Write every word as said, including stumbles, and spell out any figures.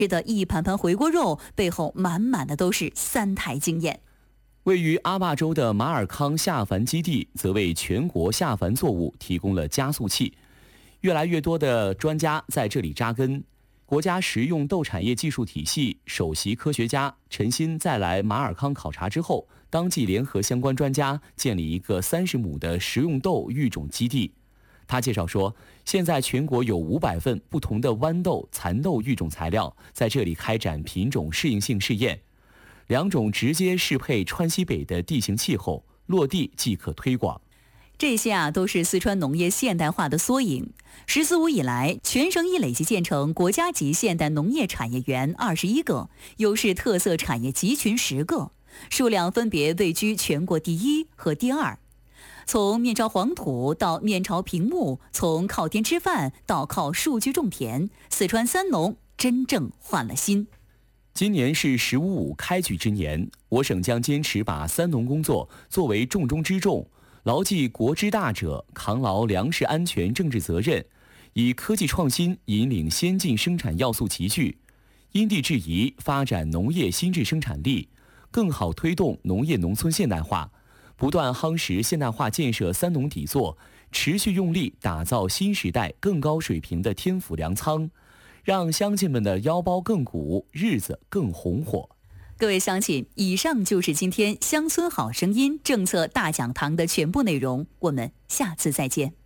吃的一盘盘回锅肉背后满满的都是三台经验。 位于阿坝州的马尔康下繁基地则为全国下繁作物提供了加速器，越来越多的专家在这里扎根。国家食用豆产业技术体系首席科学家陈新在来马尔康考察之后，当即联合相关专家建立一个三十亩的食用豆育种基地。他介绍说，现在全国有五百份不同的豌豆、蚕豆育种材料在这里开展品种适应性试验，两种直接适配川西北的地形气候，落地即可推广。 这些啊都是四川农业现代化的缩影。“十四五”以来，全省已累计建成国家级现代农业产业园二十一个，优势特色产业集群十个，数量分别位居全国第一和第二。从面朝黄土到面朝平木，从靠天吃饭到靠数据种田，四川三农真正换了新。 今年是“十五五”开局之年，我省将坚持把三农工作作为重中之重，牢记国之大者，扛牢粮食安全政治责任，以科技创新引领先进生产要素齐聚，因地制宜发展农业新质生产力，更好推动农业农村现代化，不断夯实现代化建设三农底座，持续用力打造新时代更高水平的天府粮仓，让乡亲们的腰包更鼓，日子更红火。 各位乡亲，以上就是今天乡村好声音政策大讲堂的全部内容，我们下次再见。